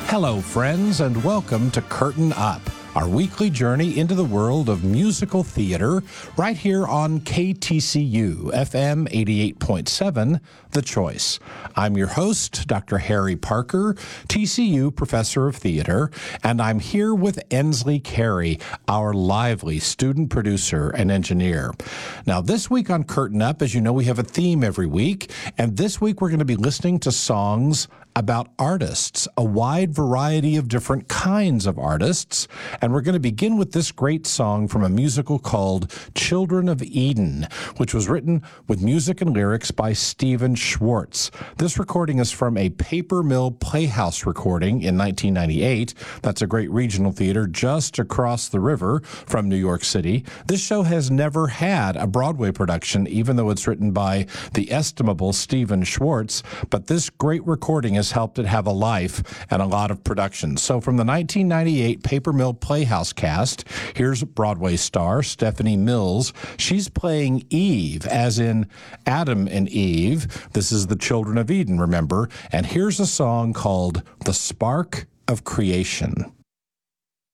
Hello, friends, and welcome to Curtain Up, our weekly journey into the world of musical theater, right here on KTCU, FM 88.7, The Choice. I'm your host, Dr. Harry Parker, TCU Professor of Theater, and I'm here with Ensley Carey, our lively student producer and engineer. Now, this week on Curtain Up, as you know, we have a theme every week, and this week we're going to be listening to songs about artists, a wide variety of different kinds of artists. And we're going to begin with this great song from a musical called Children of Eden, which was written with music and lyrics by Stephen Schwartz. This recording is from a Paper Mill Playhouse recording in 1998. That's a great regional theater just across the river from New York City. This show has never had a Broadway production, even though it's written by the estimable Stephen Schwartz. But this great recording has helped it have a life and a lot of productions. So from the 1998 Paper Mill Playhouse cast, here's Broadway star Stephanie Mills. She's playing Eve, as in Adam and Eve. This is the Children of Eden, remember? And here's a song called The Spark of Creation.